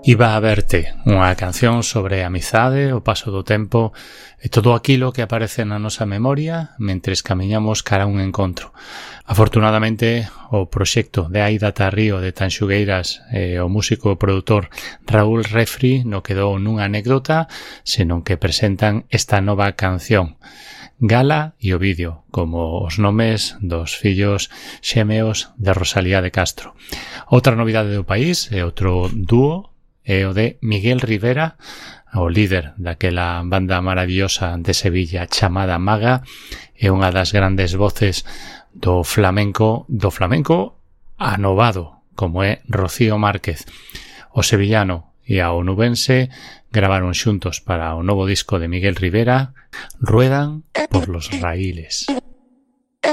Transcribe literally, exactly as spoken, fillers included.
Iba a verte, unha canción sobre a amizade, o paso do tempo e todo aquilo que aparece na nosa memoria mentres camiñamos cara a un encontro. Afortunadamente, o proxecto de Aida Tarrío de Tanxugueiras e o músico e produtor Raúl Refri non quedou nunha anécdota, senón que presentan esta nova canción, Gala e Ovidio, como os nomes dos fillos xémeos de Rosalía de Castro. Outra novidade do país é outro dúo, é o de Miguel Rivera, o líder daquela banda maravillosa de Sevilla chamada Maga, é unha das grandes voces do flamenco, do flamenco anovado, como é Rocío Márquez. O sevillano e a onubense gravaron xuntos para o novo disco de Miguel Rivera, Ruedan por los raíles.